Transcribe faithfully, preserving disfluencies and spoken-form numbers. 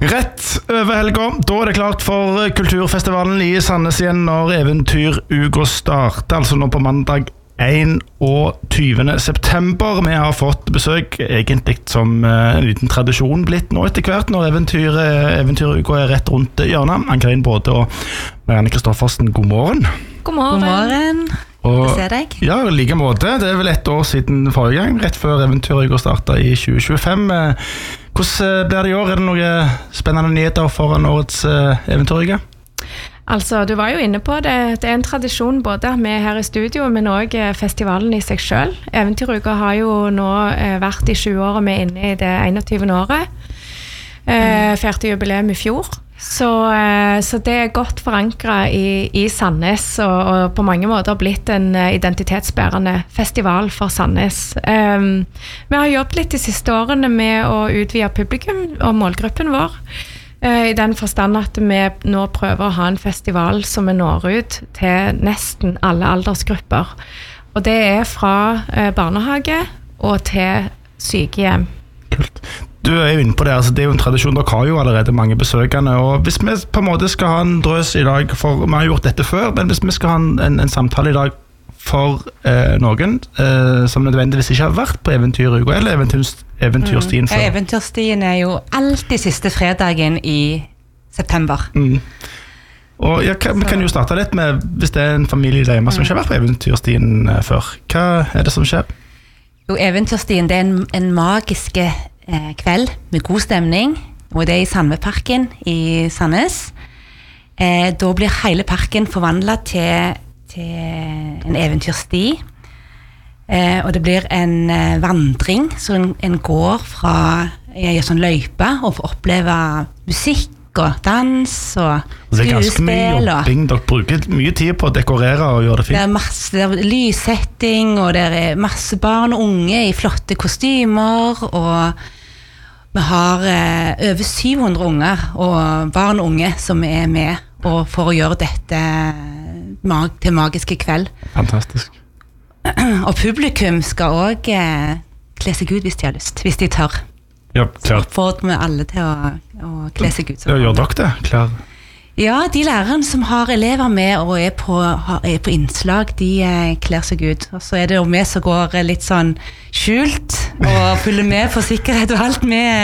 Rett over helga, da er det klart for kulturfestivalen i Sandnes igjen når eventyruka starter, altså nå på mandag einogtyvende september. Vi har fått besøk egentlig som en liten tradisjon blitt nå etter hvert når eventyr, eventyruka er rett rundt hjørnet. Ann-Karin Både og Marianne Kristoffersen, god morgen. God morgen. God morgen. Og, se deg. Ja, like måte. Det er vel ett år siden forrige gang, rett før eventyruka startet i tjue tjuefem. Hvordan blir det i år? Er det noen spennende nyheter foran årets eventyruka? Altså, du var jo inne på det. Det er en tradisjon både med her i studio, men også festivalen i seg selv. Eventyruka har jo nå vært i tjue år, og vi er inne i det enogtyvende året. Mm. Fyrte jubileum i fjor. Så, så det er godt forankret i, i Sandnes, og, og på mange måter blitt en identitetsbærende festival for Sandnes. Um, vi har jobbet litt de siste årene med å utvide publikum og målgruppen vår, uh, i den forstand at vi nå prøver å ha en festival som vi når ut til nesten alle aldersgrupper. Og det er fra uh, barnehage og til sykehjem. Kult. Du er jo inne på det, altså det er jo en tradisjon, dere har jo allerede mange besøkende, og hvis vi på en måte skal ha en drøs i dag, for vi har gjort dette før, men hvis vi skal ha en, en, en samtale i dag for eh, noen eh, som nødvendigvis ikke har vært på eventyruka, eller eventyr, eventyrstien før. Ja, eventyrstien er jo alltid siste fredagen i september. Mm. Og ja, vi kan jo starte litt med, hvis det er en familie der hjemme som ikke har vært på eventyrstien eh, før, hva er det som skjer? Jo, eventyrstien, det er en, en magiske kveld med god stemning, og det er i Sandveparken i Sandnes. Eh, da blir hele parken forvandlet til, til en eventyrsti, eh, og det blir en eh, vandring, så en, en går fra en sånn løype og får oppleve musikk og dans og skuespill. Det er ganske mye jobbing, dere bruker mye tid på å dekorere og gjøre det fint. Det er masse det er lyssetting, og det er masse barn og unge i flotte kostymer, og vi har eh, over syv hundre unger og barn og unge som er med og for å gjøre dette mag- til magiske kveld. Fantastisk. Og publikum skal også eh, kle seg ut hvis de har lyst, hvis de tør. Ja, så oppfordrer vi alle til å, å kle seg ut. Ja, gjør dere det? Klar. Ja, de lærerne som har elever med og er på, er på innslag, de eh, kler seg ut. Og så er det jo vi som går litt sånn skjult og følger med for sikkerhet og alt med